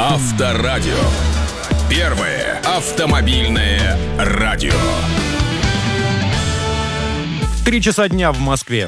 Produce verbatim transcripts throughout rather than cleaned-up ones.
Авторадио. Первое автомобильное радио. Три часа дня в Москве.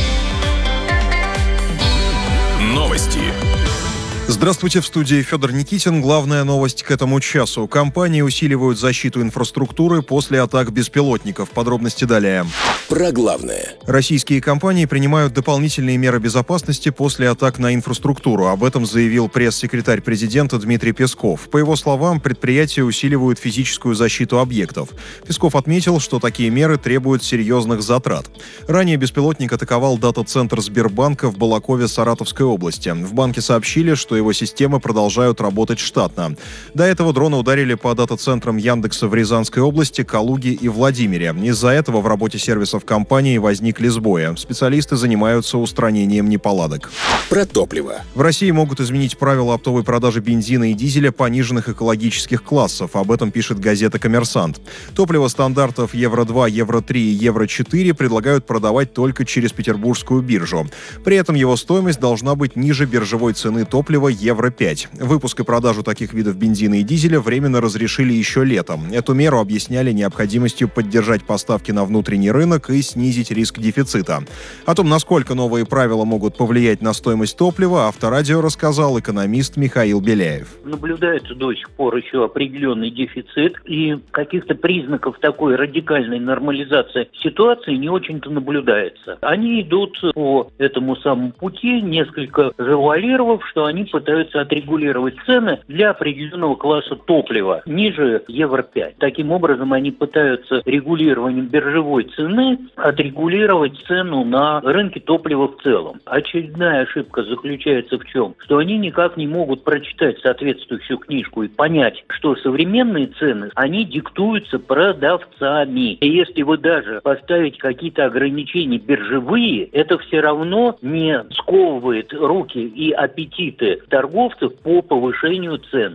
Новости. Здравствуйте, в студии Федор Никитин. Главная новость к этому часу. Компании усиливают защиту инфраструктуры после атак беспилотников. Подробности далее. Про главное. Российские компании принимают дополнительные меры безопасности после атак на инфраструктуру. Об этом заявил пресс-секретарь президента Дмитрий Песков. По его словам, предприятия усиливают физическую защиту объектов. Песков отметил, что такие меры требуют серьезных затрат. Ранее беспилотник атаковал дата-центр Сбербанка в Балакове Саратовской области. В банке сообщили, что его системы продолжают работать штатно. До этого дроны ударили по дата-центрам Яндекса в Рязанской области, Калуге и Владимире. Из-за этого в работе сервисов компании возникли сбои. Специалисты занимаются устранением неполадок. Про топливо. В России могут изменить правила оптовой продажи бензина и дизеля пониженных экологических классов. Об этом пишет газета «Коммерсант». Топливо стандартов евро два, евро три и евро четыре предлагают продавать только через Петербургскую биржу. При этом его стоимость должна быть ниже биржевой цены топлива евро пять. Выпуск и продажу таких видов бензина и дизеля временно разрешили еще летом. Эту меру объясняли необходимостью поддержать поставки на внутренний рынок и снизить риск дефицита. О том, насколько новые правила могут повлиять на стоимость топлива, Авторадио рассказал экономист Михаил Беляев. Наблюдается до сих пор еще определенный дефицит, и каких-то признаков такой радикальной нормализации ситуации не очень-то наблюдается. Они идут по этому самому пути, несколько завуалировав, что они пытаются отрегулировать цены для определенного класса топлива ниже евро пять. Таким образом, они пытаются регулированием биржевой цены отрегулировать цену на рынке топлива в целом. Очередная ошибка заключается в чем? Что они никак не могут прочитать соответствующую книжку и понять, что современные цены, они диктуются продавцами. И если вы даже поставить какие-то ограничения биржевые, это все равно не сковывает руки и аппетиты торговцев по повышению цен.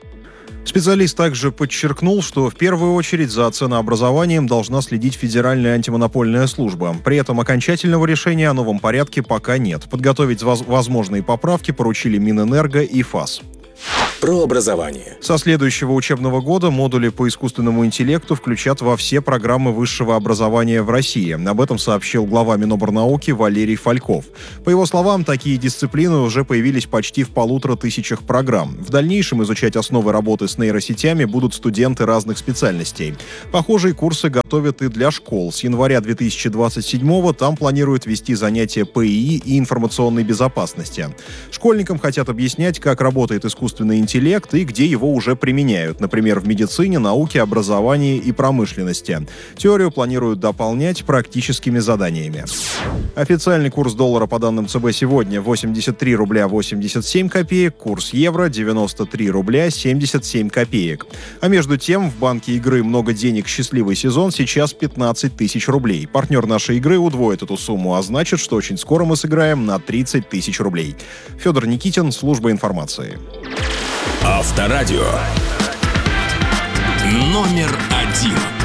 Специалист также подчеркнул, что в первую очередь за ценообразованием должна следить Федеральная антимонопольная служба. При этом окончательного решения о новом порядке пока нет. Подготовить возможные поправки поручили Минэнерго и ФАС. Про образование. Со следующего учебного года модули по искусственному интеллекту включат во все программы высшего образования в России. Об этом сообщил глава Миноборнауки Валерий Фальков. По его словам, такие дисциплины уже появились почти в полутора тысячах программ. В дальнейшем изучать основы работы с нейросетями будут студенты разных специальностей. Похожие курсы готовят и для школ. С января две тысячи двадцать седьмого там планируют вести занятия по ИИ и информационной безопасности. Школьникам хотят объяснять, как работает искусственный интеллект и где его уже применяют, например, в медицине, науке, образовании и промышленности. Теорию планируют дополнять практическими заданиями. Официальный курс доллара по данным ЦБ сегодня восемьдесят три рубля восемьдесят семь копеек, курс евро девяносто три рубля семьдесят семь копеек. А между тем в банке игры «Много денег. Счастливый сезон» сейчас пятнадцать тысяч рублей. Партнер нашей игры удвоит эту сумму, а значит, что очень скоро мы сыграем на тридцать тысяч рублей. Федор Никитин, служба информации. Авторадио. Номер один.